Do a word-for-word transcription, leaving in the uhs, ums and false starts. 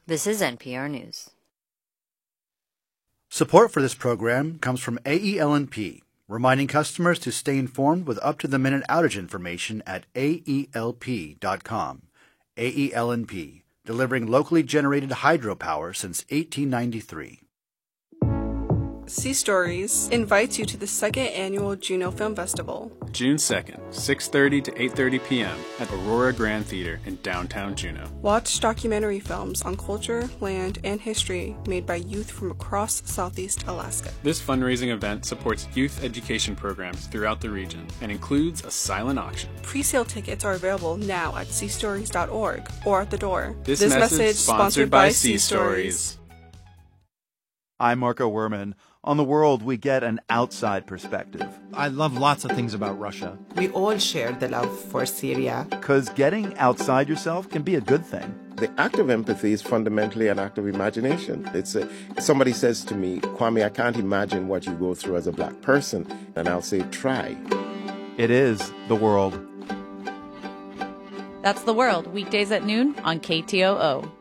This is N P R News. Support for this program comes from A E L N P, reminding customers to stay informed with up-to-the-minute outage information at A E L P dot com. A E L N P, delivering locally generated hydropower since eighteen ninety-three. Sea Stories invites you to the second annual Juno Film Festival. June second, six thirty to eight thirty p.m. at Aurora Grand Theater in downtown Juneau. Watch documentary films on culture, land, and history made by youth from across Southeast Alaska. This fundraising event supports youth education programs throughout the region and includes a silent auction. Pre-sale tickets are available now at sea stories dot org or at the door. This, this message, message sponsored by Sea Stories. I'm Marco Werman. On the world, we get an outside perspective. I love lots of things about Russia. We all share the love for Syria. Because getting outside yourself can be a good thing. The act of empathy is fundamentally an act of imagination. It's a, somebody says to me, Kwame, I can't imagine what you go through as a black person. And I'll say, try. It is The World. That's The World, weekdays at noon on K T O O.